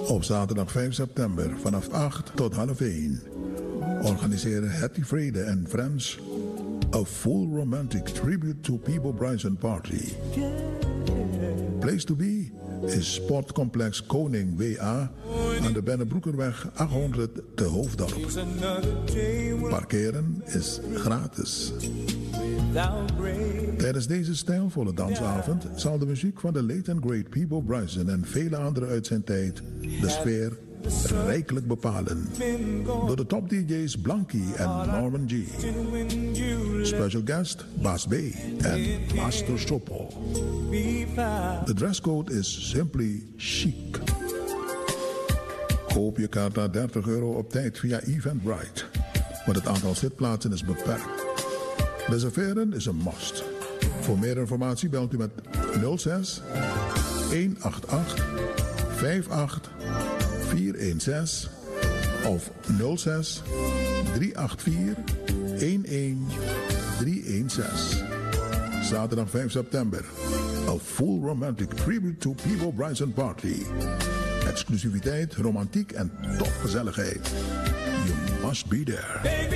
Op zaterdag 5 september vanaf 8 tot half 1 organiseren Hetty Vrede en Friends a full romantic tribute to Peabo Bryson party. Place to be is Sportcomplex Koning W.A. aan de Bennebroekerweg 800 te Hoofddorp. Parkeren is gratis. Tijdens deze stijlvolle dansavond zal de muziek van de late and great Peabo Bryson en vele anderen uit zijn tijd de sfeer rijkelijk bepalen. Door de top DJ's Blankie en Norman G. Special guest Bas B. en Master Sopo. De dresscode is simply chic. Koop je kaart naar €30 op tijd via Eventbrite. Want het aantal zitplaatsen is beperkt. Reserveren is een must. Voor meer informatie belt u met 06 188 58 416 of 06 384 11316. Zaterdag 5 september. A full romantic tribute to Peabo Bryson party. Exclusiviteit, romantiek en topgezelligheid. You must be there. Baby.